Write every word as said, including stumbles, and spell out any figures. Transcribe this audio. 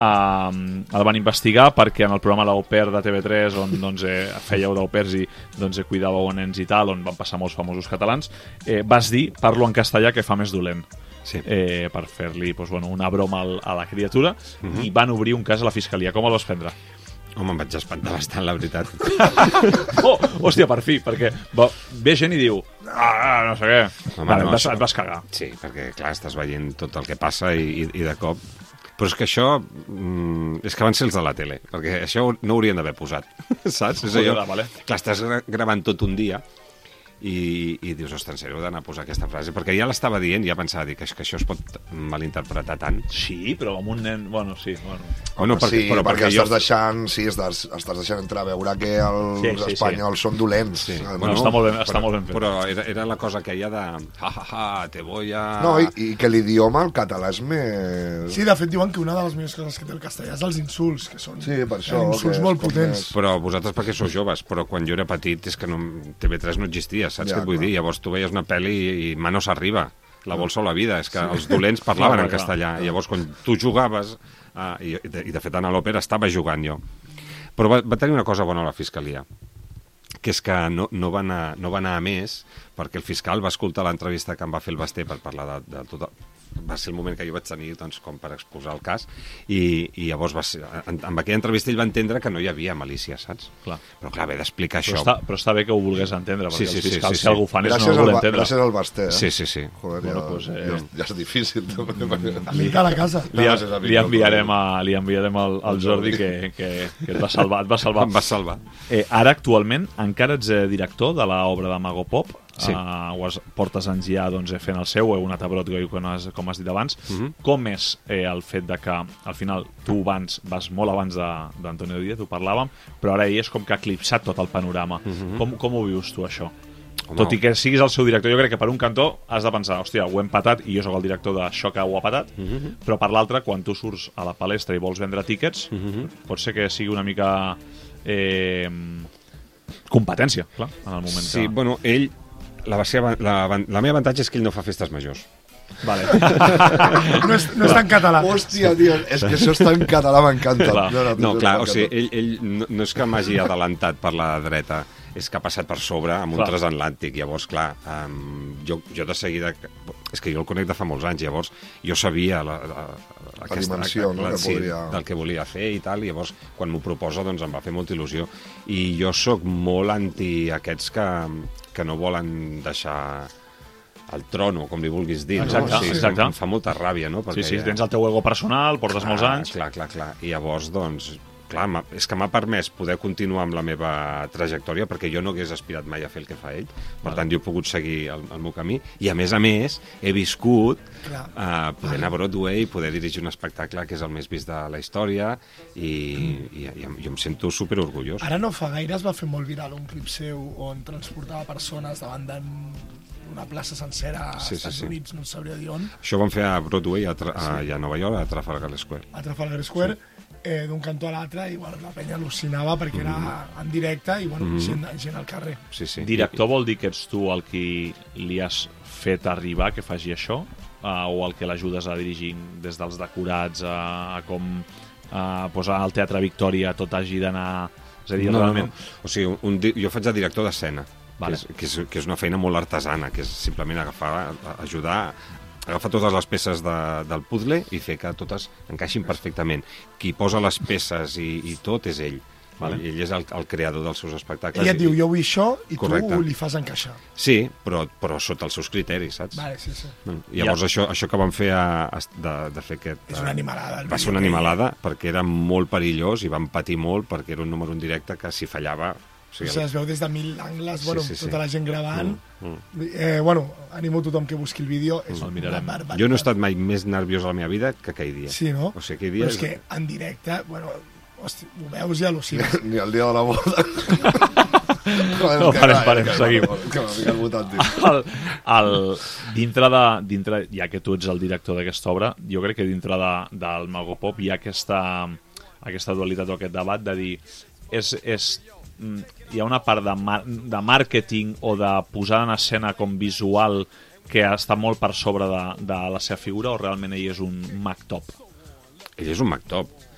Um, el van investigar perquè en el programa L'Au Pair de T V tres, on doncs, eh, fèieu d'au pairs i doncs, eh, cuidàveu nens i tal, on van passar molts famosos catalans, eh, vas dir, parlo en castellà que fa més dolent. Sí. Eh, per fer-li doncs, bueno, una broma al, a la criatura, uh-huh. i van obrir un cas a la fiscalia. Com el vas prendre? Home, em vaig espantar bastant, la veritat. Oh, hòstia, per fi, perquè va, ve gent i diu ah, no sé què. Home, vale, no, et, vas, et vas cagar. Sí, perquè, clar, estàs veient tot el que passa i, i, i de cop... Però és que això... Mm, és que van ser els de la tele, perquè això no ho haurien d'haver posat, saps? És allò, vale. clar, estàs gravant tot un dia i, i dius, ostres, en sèrio, heu d'anar a posar aquesta frase? Perquè ja l'estava dient, ja pensava, dic, és que això es pot malinterpretar tant. Sí, però amb un nen... Bueno, sí, bueno... Bueno, perquè, sí, però perquè, perquè estàs jo... deixant, sí, estàs, estàs deixant entrar a veure que els Sí, sí, espanyols sí. són dolents. Sí. Ah, Bueno, no? està molt ben, està però, molt ben fet. Però era, era la cosa aquella de... Ja, ja, ja, te voy a... No, i, i que l'idioma, el català, és més... Sí, de fet diuen que una de les millors coses que té el castellà és els insults, que són Sí, per això, insults que és molt com potents. més- Però vosaltres perquè sou joves, però quan jo era petit és que no, T V tres no existia, saps Ja, què et vull clar. dir? Llavors tu veies una pel·li i, i Manos arriba, La bolsa o la vida, és que els dolents parlaven Clar, en clar. castellà, i llavors quan tu jugaves, uh, i, i, de, i de fet en l'òpera estava jugant jo, però va, va tenir una cosa bona a la fiscalia, que és que no, no, va anar, no va anar a més, perquè el fiscal va escoltar l'entrevista que em va fer el Basté per parlar de, de tot... Va ser el moment que jo vaig tenir doncs, com per exposar el cas, i, i llavors va ser, en, amb aquella entrevista ell va entendre que no hi havia malícia, saps? Clar. Però clar, haver d'explicar Però això... està, però està bé que ho volgués entendre, perquè Sí, sí, els sí, fiscals, sí, si sí. algú fan és no Gràcies, ho al, volen Ba- entendre. gràcies al Basté, eh? Sí, sí, sí. Joder, Bueno, ja, pues, eh, ja, ja és difícil. També, perquè... Amic a la casa. Li, Gràcies, amic, li enviarem, no, a, li enviarem al, al Jordi que, que, que et va salvar. Et va salvar. Em va salvar. Eh, ara, actualment, encara ets eh, director de l'obra de Mago Pop. Sí. Uh, ho has, portes anys ja doncs, eh, fent el seu, heu anat a Broadway, com has, com has dit abans. Uh -huh. Com és eh, el fet de que, al final, tu abans, vas molt abans d'Antonio Díaz, ho parlàvem, però ara ell és com que ha eclipsat tot el panorama. Uh -huh. com, com ho vius tu, això? Home, Tot i que siguis el seu director, jo crec que per un cantó has de pensar, hòstia, ho hem patat i jo sóc el director d'això que ho ha patat, uh -huh. però per l'altre, quan tu surts a la palestra i vols vendre tíquets, uh -huh. pot ser que sigui una mica eh, competència, clar, en el moment Sí, que... bueno, ell... La, seva, la, la meva avantatge és que ell no fa festes majors. Vale. No és, no és tan català. Hòstia, tio, és que això està en català, m'encanta. Clar. No, clar, o sigui, ell, ell no, no és que m'hagi adelantat per la dreta, és que ha passat per sobre amb un Clar. transatlàntic. Llavors, clar, um, jo, jo de seguida... És que jo el conec de fa molts anys, llavors jo sabia la, la, la, aquesta, dimensió, no, la, que sí, podria- del que volia fer i tal, i llavors quan m'ho proposa doncs em va fer molta il·lusió. I jo sóc molt anti aquests que, que no volen deixar el trono, com li vulguis dir. Exacte, no? Sí, exacte. Em fa molta ràbia, no? Sí, sí, tens el teu ego personal, portes molts anys... Clar, clar, clar. I llavors, doncs, clar, m'ha- és que m'ha permès poder continuar amb la meva trajectòria, perquè jo no hagués aspirat mai a fer el que fa ell. Per tant, jo he pogut seguir el, el meu camí. I, a més a més, he viscut Clar. uh, poder anar a Broadway, poder dirigir un espectacle que és el més vist de la història, i, i, i em- jo em sento superorgullós. Ara no fa gaire es va fer molt viral un clip seu on transportava persones davant d'una plaça sencera als Sí, sí, Estats sí. Units, no sabria dir on, Això ho vam fer a Broadway, a, Tra a, a Nova York, a Trafalgar Square. a Trafalgar Square, eh, d'un cantó a l'altre, i bueno, la penya al·lucinava perquè era Mm-hmm. en directe i bueno, gent, gent al carrer. Sí, sí. Director vol dir que ets tu el qui li has fet arribar que faci això? Uh, o el que l'ajudes a dirigir des dels decorats a, a com a posar al Teatre Victòria tot hagi d'anar... És a dir, No, no, realment... no. O sigui, un, di- jo faig de director d'escena, Vale. que, és, que, és, que és una feina molt artesana, que és simplement agafar, a- ajudar, agafar totes les peces de, del puzzle i fer que totes encaixin perfectament. Qui posa les peces i, i tot és ell. Vale. Ell és el, el creador dels seus espectacles. Ella et diu, I- jo vull això, i Correcte. tu li fas encaixar. Sí, però, però sota els seus criteris, saps? Vale, sí, sí. I llavors Ja. això, això que vam fer a, a, de, de fer aquest... És una animalada, el Va ser vídeo una que- animalada perquè era molt perillós i vam patir molt perquè era un número en directe que si fallava... O O sigui, sigui, es veu des de mil angles, Sí, bueno, sí, sí. tota la gent gravant. Mm, Eh, bueno, animo tothom que busqui el vídeo. És El una mirarem. barbaritat. Jo no he estat mai més nerviós a la meva vida que aquell dia. Sí, no? O sigui, aquell dia... Però és que en directe, bueno, hosti, ho veus i al·lucines. Ni el dia de la boda. Joder, No, que parem, clar, parem, que seguim. Que m'ha ficat votant, tio. el, el, dintre de, dintre, ja que tu ets el director d'aquesta obra, jo crec que dintre de, del Mago Pop hi ha aquesta, aquesta dualitat o aquest debat de dir és, és, mm, hi ha una part de, mar, de màrqueting o de posada en escena com visual que està molt per sobre de, de la seva figura, o realment ell és un mag top? Ell és un mag top.